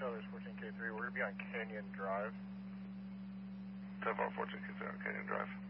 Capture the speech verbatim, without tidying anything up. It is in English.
Trailers fourteen K three, we're going to be on Canyon Drive. ten four fourteen K three on Canyon Drive.